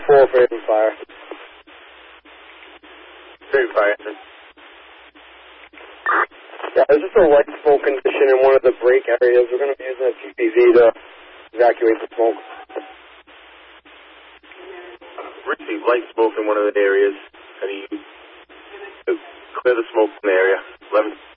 2-4 for Haven Fire. Haven Fire. Yeah, there's just a light smoke condition in one of the break areas. We're going to be using a TPV to evacuate the smoke. Receive light smoke in one of the areas. How do you clear the smoke from the area? 11.